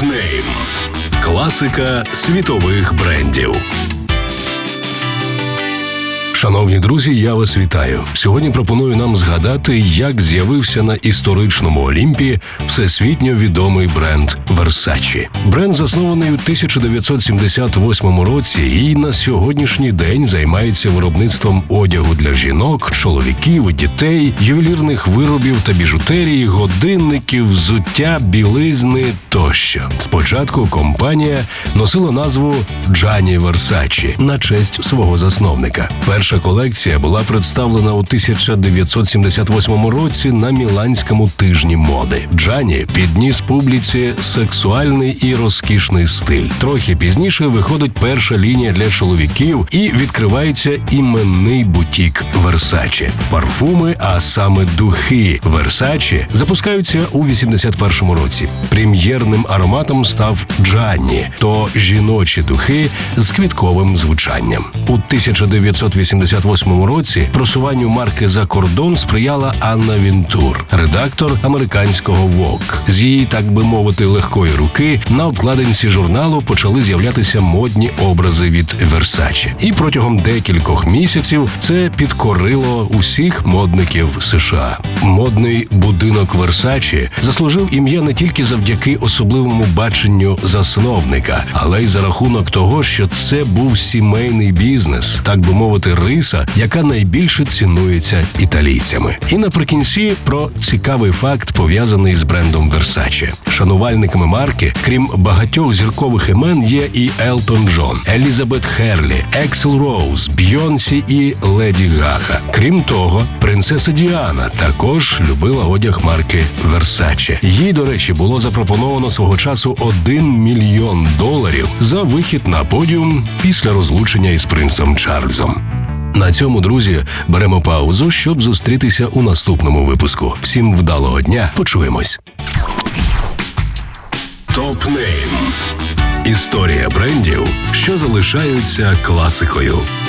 Топ-нейм. Класика світових брендів. Шановні друзі, я вас вітаю. Сьогодні пропоную нам згадати, як з'явився на історичному Олімпі всесвітньо відомий бренд Versace. Бренд заснований у 1978 році і на сьогоднішній день займається виробництвом одягу для жінок, чоловіків, дітей, ювелірних виробів та біжутерії, годинників, взуття, білизни тощо. Спочатку компанія носила назву Gianni Versace на честь свого засновника. Перша колекція була представлена у 1978 році на Міланському тижні моди. Джанні підніс публіці сексуальний і розкішний стиль. Трохи пізніше виходить перша лінія для чоловіків і відкривається іменний бутік Versace. Парфуми, а саме духи Versace, запускаються у 81 році. Прем'єрним ароматом став Джанні, то жіночі духи з квітковим звучанням. У 1988 році просуванню марки за кордон сприяла Анна Вінтур, редактор американського Vogue. З її, так би мовити, легкої руки на обкладинці журналу почали з'являтися модні образи від Versace. І протягом декількох місяців це підкорило усіх модників США. Модний будинок Versace заслужив ім'я не тільки завдяки особливому баченню засновника, але й за рахунок того, що це був сімейний бізнес, так би мовити, риса, яка найбільше цінується італійцями. І наприкінці про цікавий факт, пов'язаний з брендом Versace. Шанувальниками марки, крім багатьох зіркових імен, є і Елтон Джон, Елізабет Херлі, Ексел Роуз, Бйонсі і Леді Гага. Крім того, принцеса Діана також любила одяг марки Versace. Їй, до речі, було запропоновано свого часу $1 мільйон за вихід на подіум після розлучення із принцем Чарльзом. На цьому, друзі, беремо паузу, щоб зустрітися у наступному випуску. Всім вдалого дня, почуємось. Топ-нейм. Історія брендів, що залишаються класикою.